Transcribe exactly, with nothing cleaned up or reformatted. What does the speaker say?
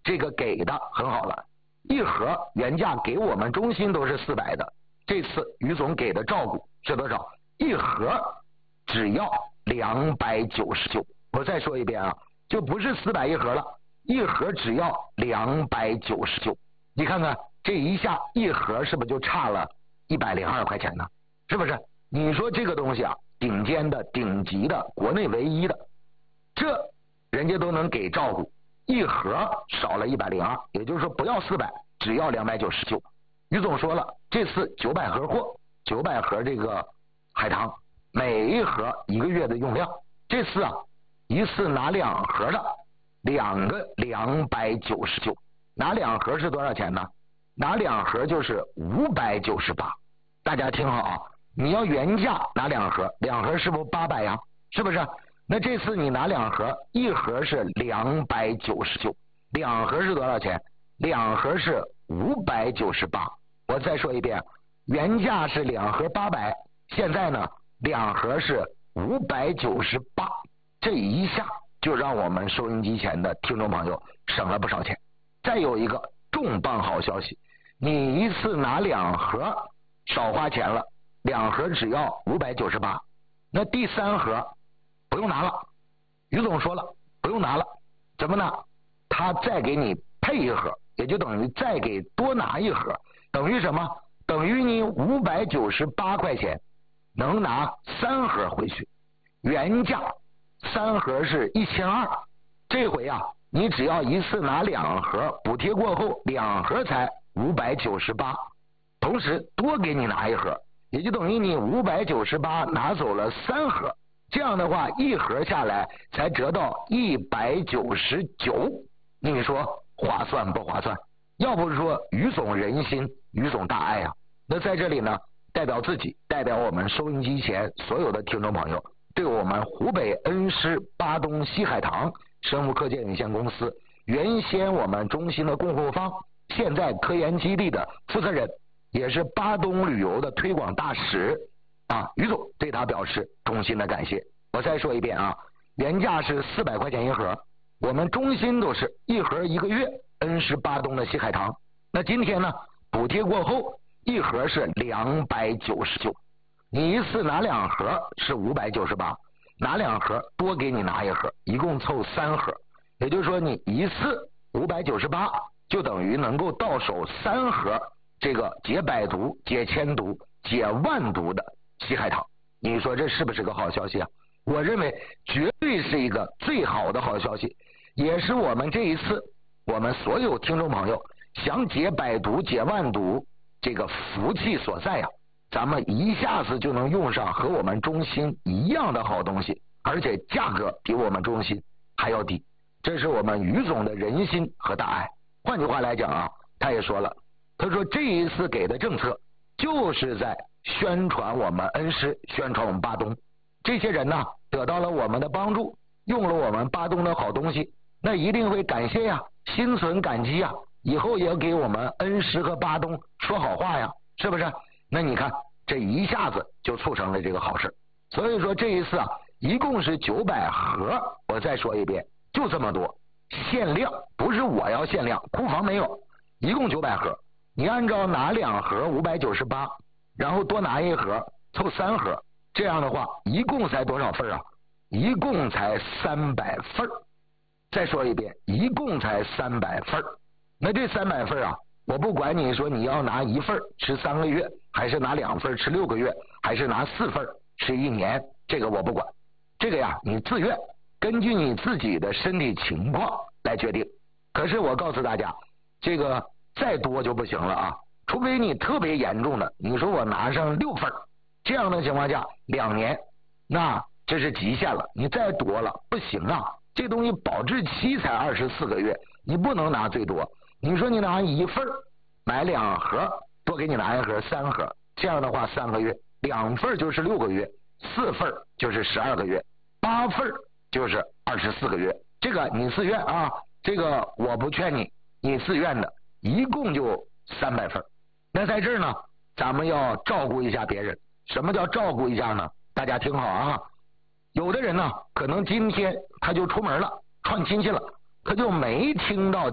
这个给的很好了，一盒原价给我们中心都是四百的，这次于总给的照顾是多少？一盒只要两百九十九。我再说一遍啊，就不是四百一盒了，一盒只要两百九十九。你看看这一下一盒是不是就差了一百零二块钱呢？是不是？你说这个东西啊，顶尖的、顶级的、国内唯一的，这人家都能给照顾，一盒少了一百零二，也就是说不要四百，只要两百九十九。于总说了，这次九百盒货，九百盒这个海棠，每一盒一个月的用量，这次啊一次拿两盒的，两个两百九十九，拿两盒是多少钱呢？拿两盒就是五百九十八。大家听好啊，你要原价拿两盒，两盒是不是八百呀？是不是？那这次你拿两盒，一盒是两百九十九，两盒是多少钱？两盒是五百九十八。我再说一遍，原价是两盒八百，现在呢两盒是五百九十八，这一下就让我们收音机前的听众朋友省了不少钱。再有一个重磅好消息，你一次拿两盒少花钱了，两盒只要五百九十八，那第三盒不用拿了。于总说了不用拿了，怎么拿？他再给你配一盒，也就等于再给多拿一盒，等于什么？等于你五百九十八块钱能拿三盒回去，原价三盒是一千二，这回啊你只要一次拿两盒，补贴过后两盒才五百九十八，同时多给你拿一盒，也就等于你五百九十八拿走了三盒，这样的话一盒下来才折到一百九十九，你说划算不划算？要不是说于总人心，于总大爱啊。那在这里呢，代表自己，代表我们收音机前所有的听众朋友，对我们湖北恩施巴东西海棠生物科技有限公司原先我们中心的供货方，现在科研基地的负责人，也是巴东旅游的推广大使啊，于总对他表示衷心的感谢。我再说一遍啊，原价是四百块钱一盒，我们中心都是一盒一个月恩施巴东的西海棠，那今天呢补贴过后一盒是两百九十九，你一次拿两盒是五百九十八，拿两盒多给你拿一盒，一共凑三盒，也就是说你一次五百九十八就等于能够到手三盒这个解百毒、解千毒、解万毒的西海棠。你说这是不是个好消息啊？我认为绝对是一个最好的好消息，也是我们这一次我们所有听众朋友想解百毒、解万毒这个福气所在啊，咱们一下子就能用上和我们中心一样的好东西，而且价格比我们中心还要低，这是我们于总的人心和大爱。换句话来讲啊，他也说了，他说这一次给的政策就是在宣传我们恩施，宣传我们巴东，这些人呢得到了我们的帮助，用了我们巴东的好东西，那一定会感谢呀，心存感激呀，以后也给我们恩施和巴东说好话呀，是不是？那你看这一下子就促成了这个好事。所以说这一次啊一共是九百盒，我再说一遍，就这么多，限量，不是我要限量，库房没有，一共九百盒，你按照拿两盒五百九十八，然后多拿一盒凑三盒，这样的话一共才多少份啊？一共才三百份。再说一遍，一共才三百份。那这三百份啊，我不管你说你要拿一份吃三个月，还是拿两份吃六个月，还是拿四份吃一年，这个我不管，这个呀你自愿，根据你自己的身体情况来决定。可是我告诉大家，这个再多就不行了啊，除非你特别严重的，你说我拿上六份，这样的情况下两年，那这是极限了，你再多了不行啊，这东西保质期才二十四个月，你不能拿最多。你说你拿一份买两盒，多给你拿一盒三盒，这样的话三个月，两份就是六个月，四份就是十二个月，八份就是二十四个月，这个你自愿啊，这个我不劝你，你自愿的，一共就三百份。那在这儿呢，咱们要照顾一下别人。什么叫照顾一下呢？大家听好啊，有的人呢可能今天他就出门了，串亲戚了，他就没听到